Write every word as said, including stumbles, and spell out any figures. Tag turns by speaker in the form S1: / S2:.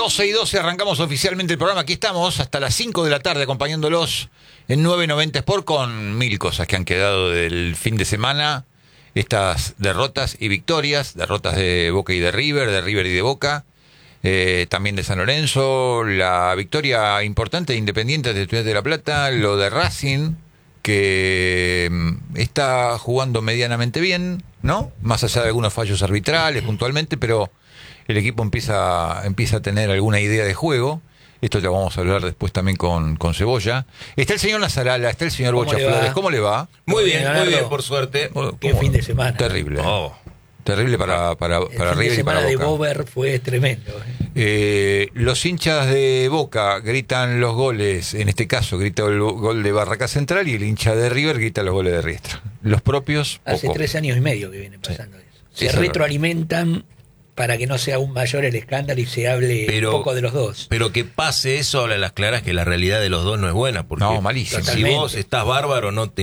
S1: doce y doce arrancamos oficialmente el programa. Aquí estamos hasta las cinco de la tarde acompañándolos en nueve noventa Sport con mil cosas que han quedado del fin de semana. Estas derrotas y victorias, derrotas de Boca y de River, de River y de Boca, eh, también de San Lorenzo, la victoria importante de Independiente de Estudiantes de La Plata, lo de Racing, que está jugando medianamente bien, ¿no? Más allá de algunos fallos arbitrales puntualmente, pero el equipo empieza, empieza a tener alguna idea de juego. Esto ya vamos a hablar después también con, con Cebolla. Está el señor Nazarala, está el señor Bocha Flores. ¿Cómo le va?
S2: Muy bien, muy bien, por suerte.
S3: Qué fin de semana.
S1: Terrible.
S2: Oh.
S1: Terrible para, para, para River y para Boca.
S3: El fin de semana de Bober fue tremendo. ¿eh?
S1: Eh, los hinchas de Boca gritan los goles, en este caso grita el gol de Barraca Central, y el hincha de River grita los goles de Riestra. Los propios,
S3: Hace
S1: poco.
S3: tres años y medio que viene pasando sí. eso. Se
S1: Eso
S3: retroalimentan para que no sea aún mayor el escándalo y se hable
S2: pero,
S3: un poco de los dos.
S2: Pero que pase eso, habla a las claras que la realidad de los dos no es buena. Porque
S1: No, malísimo.
S2: si vos estás bárbaro, no te